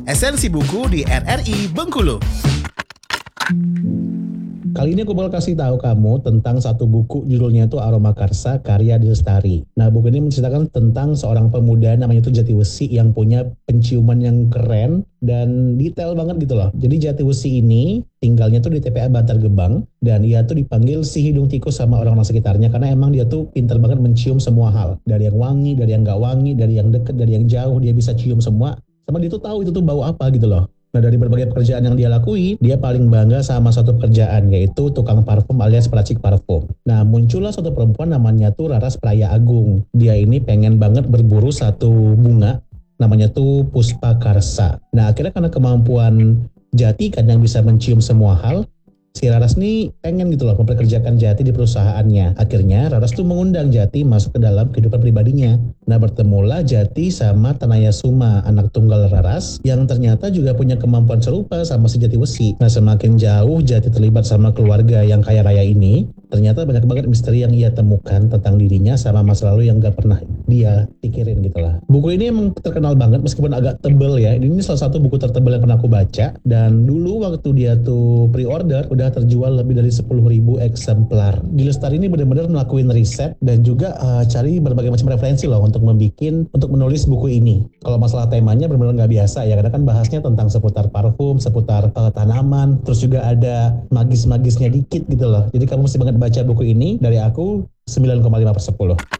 Esensi Buku di RRI Bengkulu. Kali ini aku bakal kasih tahu kamu tentang satu buku, judulnya itu Aroma Karsa karya Adi Lestari. Nah, buku ini menceritakan tentang seorang pemuda namanya itu Jatiwesi yang punya penciuman yang keren dan detail banget gitu loh. Jadi Jatiwesi ini tinggalnya tuh di TPA Bantar Gebang dan dia tuh dipanggil si hidung tikus sama orang-orang sekitarnya karena emang dia tuh pintar banget mencium semua hal. Dari yang wangi, dari yang gak wangi, dari yang deket, dari yang jauh, dia bisa cium semua. Sama dia tuh tahu itu tuh bau apa gitu loh. Nah, dari berbagai pekerjaan yang dia lakui, dia paling bangga sama satu pekerjaan, yaitu tukang parfum alias peracik parfum. Nah, muncullah satu perempuan namanya tuh Raras Praya Agung. Dia ini pengen banget berburu satu bunga, namanya tuh Puspa Karsa. Nah, akhirnya karena kemampuan Jati kan yang bisa mencium semua hal, si Raras nih pengen gitu loh memperkerjakan Jati di perusahaannya. Akhirnya Raras tuh mengundang Jati masuk ke dalam kehidupan pribadinya. Nah, bertemulah Jati sama Tanaya Suma, anak tunggal Raras, yang ternyata juga punya kemampuan serupa sama si Jatiwesi. Nah, semakin jauh Jati terlibat sama keluarga yang kaya raya ini, ternyata banyak banget misteri yang ia temukan tentang dirinya sama masa lalu yang gak pernah dia pikirin gitu lah. Buku ini emang terkenal banget meskipun agak tebel ya. Ini salah satu buku tertebal yang pernah aku baca, dan dulu waktu dia tuh pre-order udah terjual lebih dari 10.000 eksemplar. Di Lestari ini benar-benar melakukan riset dan juga cari berbagai macam referensi loh untuk menulis buku ini. Kalau masalah temanya benar-benar nggak biasa ya, karena kan bahasnya tentang seputar parfum, seputar tanaman, terus juga ada magis-magisnya dikit gitu loh. Jadi kamu mesti banget baca buku ini. Dari aku 9,5/10.